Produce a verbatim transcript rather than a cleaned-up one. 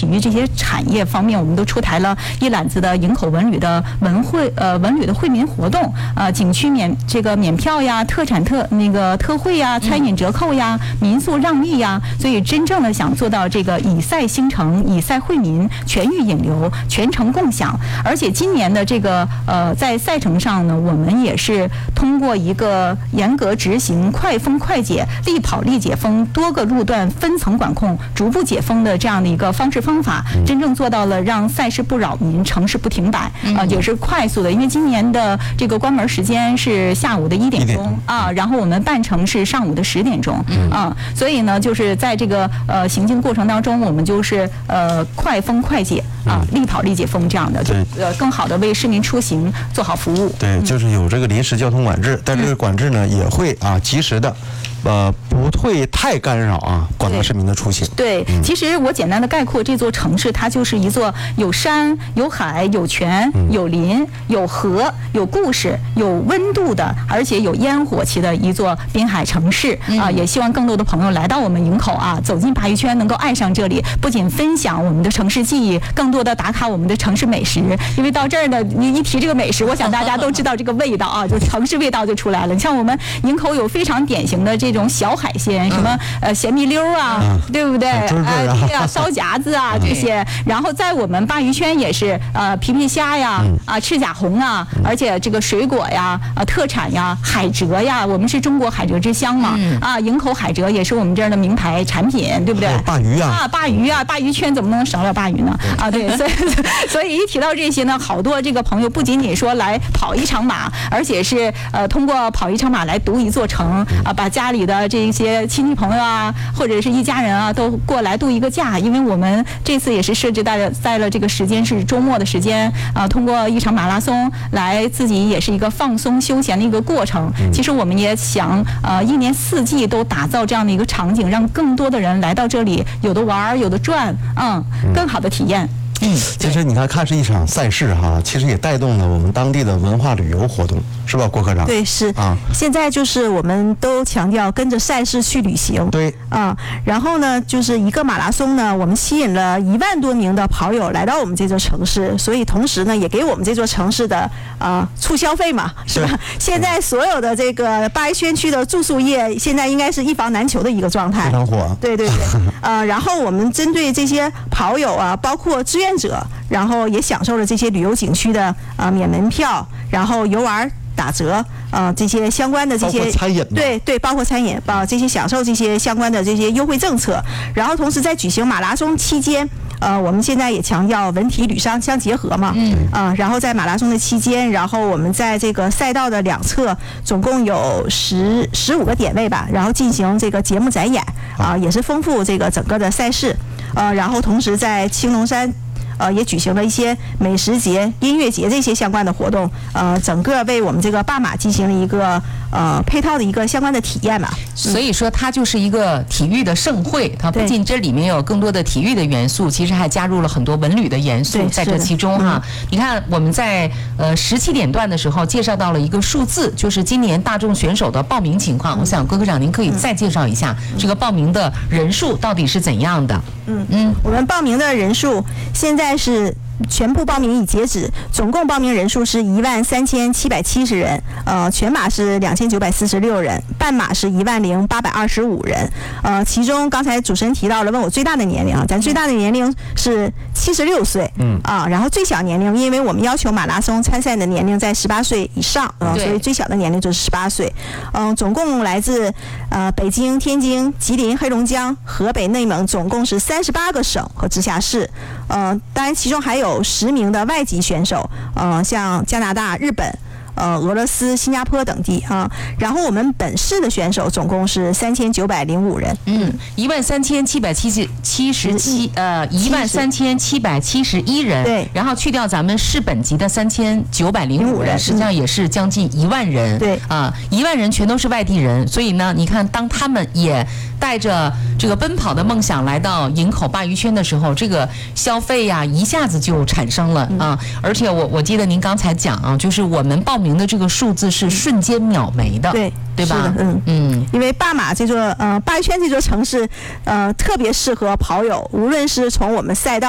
体育这些产业方面，我们都出台了一揽子的营口文旅的文会呃文旅的惠民活动，呃景区免这个免票呀，特产特那个特惠呀，餐饮折扣呀，民宿让利呀，所以真正的想做到这个以赛兴城，以赛惠民，全域引流，全程共享。而且今年的这个呃在赛程上呢，我们也是通过一个严格执行快封快解、立跑立解封多个路段分层管控、逐步解封的这样的一个方式方法，真正做到了让赛事不扰民，城市不停摆，啊、呃，也是快速的。因为今年的这个关门时间是下午的一点钟啊，然后我们办成是上午的十点钟啊，所以呢，就是在这个呃行进过程当中，我们就是呃快封快解啊，立跑立解封这样的，就呃更好的为市民出行做好服务。 对，就是有这个临时交通管制，但这个管制呢也会啊及时的。呃，不会太干扰啊广大市民的出行。 对，嗯、其实我简单的概括这座城市，它就是一座有山、有海、有泉、有林、有河、有故事、有温度的，而且有烟火气的一座滨海城市啊、呃！也希望更多的朋友来到我们营口啊，走进鲅鱼圈，能够爱上这里，不仅分享我们的城市记忆，更多的打卡我们的城市美食。因为到这儿呢，你一提这个美食，我想大家都知道这个味道啊，就城市味道就出来了。你像我们营口有非常典型的这。这种小海鲜，什么呃咸米溜啊，嗯、对不对？ 啊， 对啊，烧夹子啊这些。然后在我们鲅鱼圈也是呃皮皮虾呀，啊赤甲红啊，而且这个水果呀，啊特产呀，海蜇呀，我们是中国海蜇之乡嘛，啊营口海蜇也是我们这儿的名牌产品，对不对？ 鲅鱼啊， 啊鲅鱼啊，鲅鱼圈怎么能少了鲅鱼呢？啊对，所以所以一提到这些呢，好多这个朋友不仅仅说来跑一场马，而且是呃通过跑一场马来读一座城啊，把家里的这些亲戚朋友啊，或者是一家人啊，都过来度一个假。因为我们这次也是设置在在了这个时间是周末的时间啊，通过一场马拉松来自己也是一个放松休闲的一个过程。其实我们也想呃一年四季都打造这样的一个场景，让更多的人来到这里，有的玩，有的转，嗯，更好的体验。 嗯，其实你看，看是一场赛事哈，其实也带动了我们当地的文化旅游活动，是吧，郭科长？ 对，是啊。现在就是我们都强调跟着赛事去旅行， 对啊。然后呢，就是一个马拉松呢，我们吸引了一万多名的跑友来到我们这座城市，所以同时呢，也给我们这座城市的啊促消费嘛，是吧？现在所有的这个鲅鱼圈区的住宿业，现在应该是一房难求的一个状态， 非常火。 对对对，呃，然后我们针对这些跑友啊，包括志愿者，然后也享受了这些旅游景区的啊、呃、免门票，然后游玩打折啊、呃、这些相关的这些餐饮， 对对，包括餐饮啊这些享受这些相关的这些优惠政策。然后同时在举行马拉松期间，呃，我们现在也强调文体旅商相结合嘛，嗯啊、呃，然后在马拉松的期间，然后我们在这个赛道的两侧总共有十十五个点位吧，然后进行这个节目展演啊、呃，也是丰富这个整个的赛事。呃，然后同时在青龙山。呃，也举行了一些美食节、音乐节这些相关的活动，呃，整个为我们这个罢马进行了一个呃配套的一个相关的体验吧。 所以说，它就是一个体育的盛会，它不仅这里面有更多的体育的元素，其实还加入了很多文旅的元素在这其中哈。嗯、你看，我们在呃十七点段的时候介绍到了一个数字，就是今年大众选手的报名情况。嗯、我想郭科长您可以再介绍一下、嗯、这个报名的人数到底是怎样的？ 嗯嗯，我们报名的人数现在是全部报名已截止，总共报名人数是一万三千七百七十人，呃，全马是两千九百四十六人，半马是一万零八百二十五人，呃，其中刚才主持人提到了，问我最大的年龄啊，咱最大的年龄是七十六岁，嗯啊，然后最小年龄，因为我们要求马拉松参赛的年龄在十八岁以上啊、呃，所以最小的年龄就是十八岁，嗯、呃，总共来自呃北京、天津、吉林、黑龙江、河北、内蒙，总共是三十八个省和直辖市，呃，当然其中还有。有十名的外籍选手，呃，像加拿大、日本、呃，俄罗斯、新加坡等地啊。然后我们本市的选手总共是三千九百零五人， 嗯，一万三千七百七十七十七，呃，一万三千七百七十一人， 对。 然后去掉咱们市本级的三千九百零五人，实际上也是将近一万人， 对啊，一万人全都是外地人，所以呢，你看，当他们也带着这个奔跑的梦想来到营口鲅鱼圈的时候，这个消费呀、啊、一下子就产生了啊！而且我我记得您刚才讲啊，就是我们报名的这个数字是瞬间秒没的， 对对吧？ 嗯嗯，因为罢马这座呃鲅鱼圈这座城市呃特别适合跑友，无论是从我们赛道。